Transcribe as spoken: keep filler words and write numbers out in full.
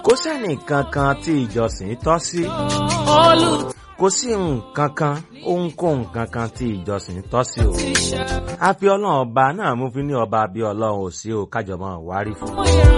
kò sẹ́ni kankan tí ìjọsìn tọ́ sí. Kò sí nǹkan kan ohunkóhun kankan tí ìjọsìn tọ́ sí o. A fi Ọlọ́run ọba náà mú fi ní ọba bí Ọlọ́run ò sí o kájọ máa wárí fún.